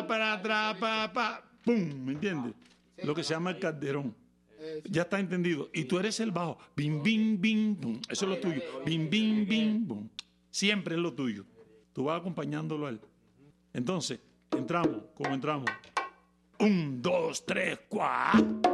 para atrás, ¡pum! ¿Me entiendes? Lo que se llama el calderón. Ya está entendido. Y tú eres el bajo. Bim, bim, bim, bum. Eso es lo tuyo. Bim, bim, bim, bum. Siempre es lo tuyo. Tú vas acompañándolo a él. Entonces, entramos. ¿Cómo entramos? 1, 2, 3, 4.